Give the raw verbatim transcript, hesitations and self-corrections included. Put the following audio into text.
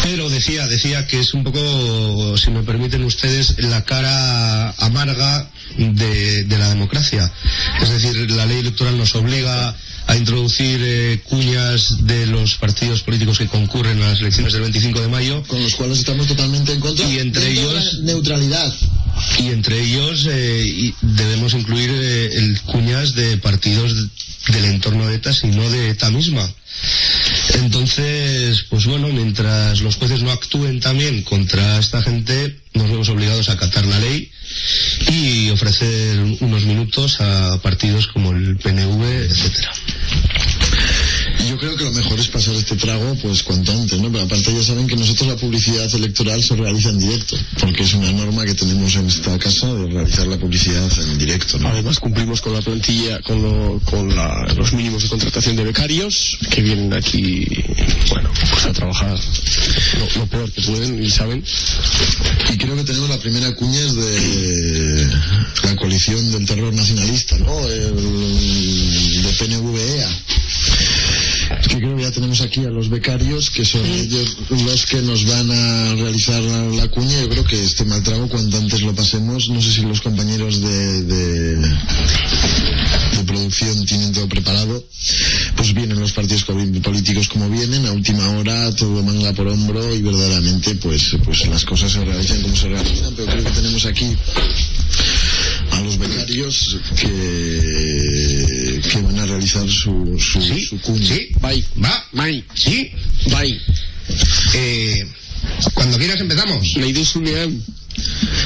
Pero decía, decía que es un poco, si me permiten ustedes, la cara amarga de, de la democracia. Es decir, la ley electoral nos obliga a introducir eh, cuñas de los partidos políticos que concurren a las elecciones del veinticinco de mayo. Con los cuales estamos totalmente en contra. Y entre ellos... neutralidad. Y entre ellos eh, y debemos incluir eh, el cuñas de partidos del entorno de ETA, sino de ETA misma. Entonces, pues bueno, mientras los jueces no actúen también contra esta gente, nos vemos obligados a acatar la ley y ofrecer unos minutos a partidos como el P N V, etcétera. Yo creo que lo mejor es pasar este trago pues cuanto antes, ¿no? Pero aparte ya saben que nosotros la publicidad electoral se realiza en directo, porque es una norma que tenemos en esta casa de realizar la publicidad en directo, ¿no? Además cumplimos con la plantilla, con, lo, con la, los mínimos de contratación de becarios que vienen aquí, bueno, pues a trabajar lo, lo peor que pueden y saben. Y creo que tenemos la primera cuña es de la coalición del terror nacionalista, ¿no? El, de P N V E A. Que creo que ya tenemos aquí a los becarios, que son ellos los que nos van a realizar la, la cuña. Yo creo que este mal trago, cuanto antes lo pasemos, no sé si los compañeros de, de, de producción tienen todo preparado. Pues vienen los partidos políticos como vienen, a última hora, todo manga por hombro, y verdaderamente pues, pues las cosas se realizan como se realizan. Pero creo que tenemos aquí a los becarios que, que van a realizar su, su, ¿Sí? su cuña. Sí, Bye. va, Bye. sí, Bye. eh, cuando quieras empezamos. Ladies and gentlemen.